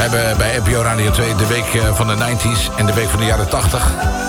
hebben bij NPO Radio 2 de week van de 90s en de week van de jaren 80.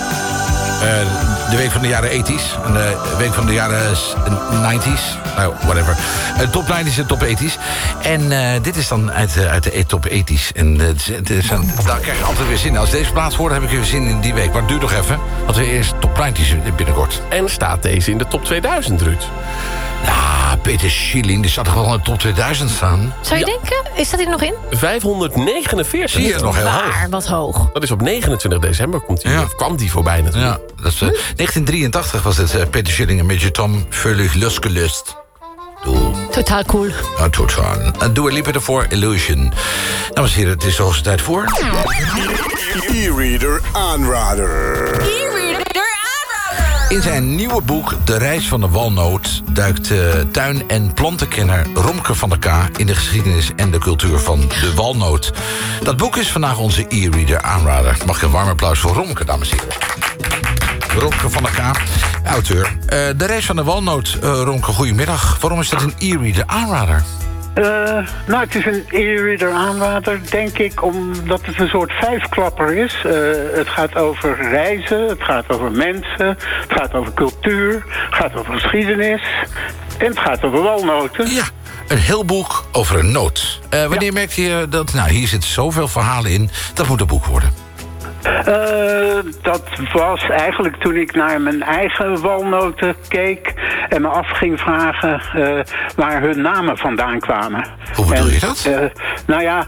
De week van de jaren 80s en de week van de jaren 90s. Nou, whatever. Top 90s en top 80s. En dit is dan uit de top 80s. En daar krijg je altijd weer zin in. Als deze plaats hoort, heb ik weer zin in die week. Maar het duurt nog even, want we eerst top 90s binnenkort. En staat deze in de top 2000, Ruud? Nou, Peter Schilling, die staat toch wel in de top 2000 staan? Zou je denken? Is dat hier nog in? 549. Zie je, nog heel hoog. Wat hoog. Dat is op 29 december kwam die voorbij natuurlijk. Ja, dat is, 1983 was het Peter Schilling en Major Tom völlig losgelöst. Totaal cool. Ja, totaal. Dua Lipa ervoor, Illusion. Dames en heren, het is de hoogste tijd voor... E-Reader Aanrader. In zijn nieuwe boek De Reis van de Walnoot duikt tuin- en plantenkenner Romke van der K in de geschiedenis en de cultuur van de walnoot. Dat boek is vandaag onze e-reader aanrader. Mag ik een warm applaus voor Romke, dames en heren. Romke van der K, auteur. De Reis van de Walnoot, Romke, goedemiddag. Waarom is dat een e-reader aanrader? Nou, het is een e-reader aanrader, denk ik, omdat het een soort vijfklapper is. Het gaat over reizen, het gaat over mensen, het gaat over cultuur, het gaat over geschiedenis en het gaat over walnoten. Ja, een heel boek over een noot. Wanneer merkte je dat, nou, hier zitten zoveel verhalen in, dat moet een boek worden? Dat was eigenlijk toen ik naar mijn eigen walnoten keek en me af ging vragen waar hun namen vandaan kwamen. Hoe bedoel je dat? Nou ja,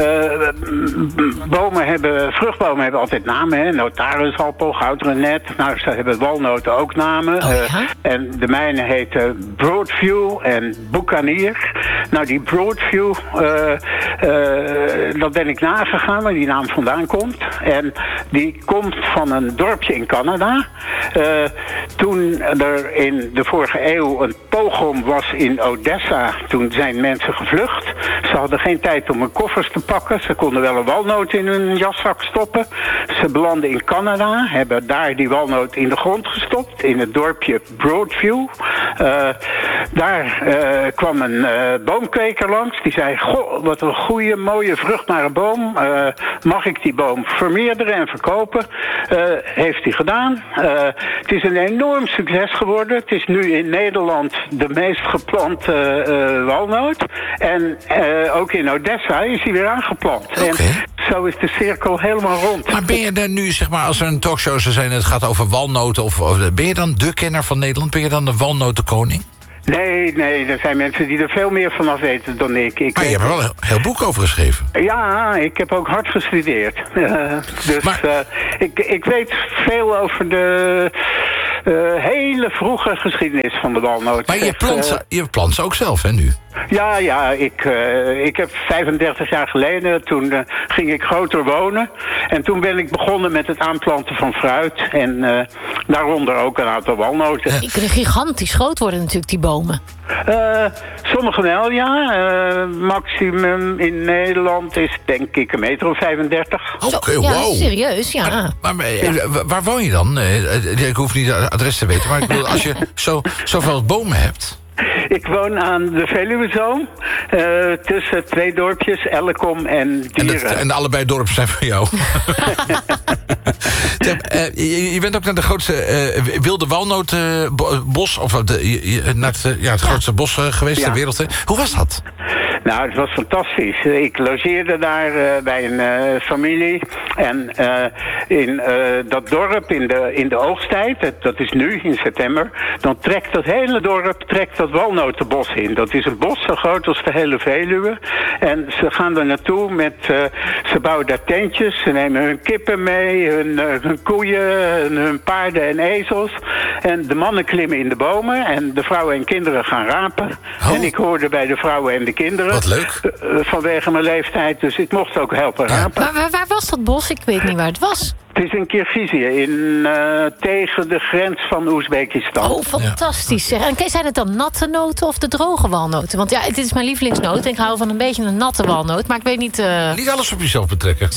vruchtbomen hebben altijd namen, hè? Notarusappel, goudrenet. Nou, ze hebben walnoten ook namen. En de mijne heten Broadview en Boucanier. Nou, die Broadview, dat ben ik nagegaan waar die naam vandaan komt. En die komt van een dorpje in Canada. Toen er in de vorige eeuw een pogrom was in Odessa, toen zijn mensen gevlucht. Ze hadden geen tijd om hun koffers te pakken. Ze konden wel een walnoot in hun jaszak stoppen. Ze belanden in Canada, hebben daar die walnoot in de grond gestopt, in het dorpje Broadview. Daar kwam een boomkweker langs. Die zei, goh, wat een goede, mooie, vruchtbare boom. Mag ik die boom vermeerderen en verkopen? Heeft hij gedaan. Het is een enorm succes geworden. Het is nu in Nederland de meest geplante walnoot. En ook in Odessa is hij weer aangeplant. Okay. En zo is de cirkel helemaal rond. Maar ben je dan nu, zeg maar, als er een talkshow zou zijn en het gaat over walnoten, of ben je dan de kenner van Nederland? Ben je dan de walnotenkoning? Nee, er zijn mensen die er veel meer vanaf weten dan ik. Maar je hebt er wel een heel boek over geschreven. Ja, ik heb ook hard gestudeerd. Ik weet veel over de hele vroege geschiedenis van de walnoot. Maar je plant ze ook zelf, hè, nu? Ja, ik heb 35 jaar geleden, toen ging ik groter wonen. En toen ben ik begonnen met het aanplanten van fruit. En daaronder ook een aantal walnoten. Die kunnen gigantisch groot worden natuurlijk, die bomen. Sommige wel, ja. Maximum in Nederland is denk ik 1,35 meter. Oké, ja, wow. Serieus, ja. Maar waar woon je dan? Ik hoef niet het adres te weten, maar ik bedoel, als je zoveel bomen hebt. Ik woon aan de Veluwezoom, tussen twee dorpjes, Ellecom en Dieren. En allebei dorpen zijn van jou. Je bent ook naar de grootste wilde walnotenbos, of naar het grootste bos geweest ter wereld. Hè? Hoe was dat? Nou, het was fantastisch. Ik logeerde daar bij een familie. En in dat dorp, in de oogsttijd, dat is nu in september, dan trekt dat hele dorp dat walnotenbos in. Dat is een bos zo groot als de hele Veluwe. En ze gaan er naartoe ze bouwen daar tentjes, ze nemen hun kippen mee, hun koeien, hun paarden en ezels. En de mannen klimmen in de bomen en de vrouwen en kinderen gaan rapen. Oh. En ik hoorde bij de vrouwen en de kinderen. Wat leuk. Vanwege mijn leeftijd, dus ik mocht ook helpen rapen. Maar waar was dat bos? Ik weet niet waar het was. Het is in Kirgizië, tegen de grens van Oezbekistan. Oh, fantastisch. Ja. En zijn het dan natte noten of de droge walnoten? Want ja, dit is mijn lievelingsnoot. Ik hou van een beetje een natte walnoot, maar ik weet niet... Niet alles op jezelf betrekken.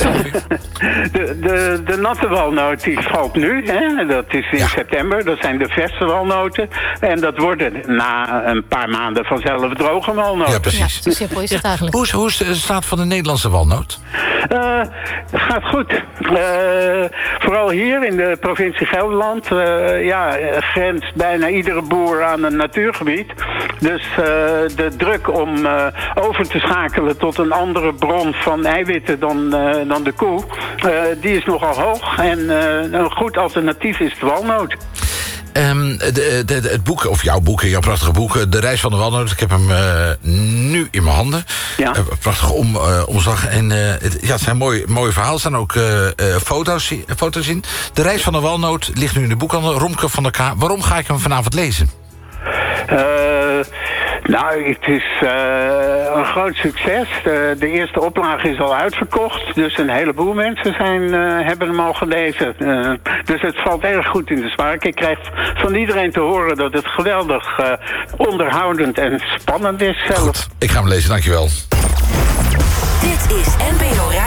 De natte walnoot die valt nu, hè? Dat is in september. Dat zijn de verse walnoten. En dat worden na een paar maanden vanzelf droge walnoten. Ja, precies. Ja, zo simpel is het eigenlijk. Hoe is de staat van de Nederlandse walnoot? Gaat goed. Vooral hier in de provincie Gelderland. Grenst bijna iedere boer aan een natuurgebied. Dus de druk om over te schakelen tot een andere bron van eiwitten dan de koe, die is nogal hoog. En een goed alternatief is de walnoot. Het boek, of jouw prachtige boek, De Reis van de Walnoot. Ik heb hem nu in mijn handen. Ja. Prachtig omslag. En het zijn mooie verhalen. Er staan ook foto's in. De Reis van de Walnoot ligt nu in de boekhandel. Romke van der K. Waarom ga ik hem vanavond lezen? Het is een groot succes. De eerste oplage is al uitverkocht. Dus een heleboel mensen hebben hem al gelezen. Dus het valt erg goed in de smaak. Ik krijg van iedereen te horen dat het geweldig onderhoudend en spannend is zelf. Goed, ik ga hem lezen, dankjewel. Dit is NPO Radio.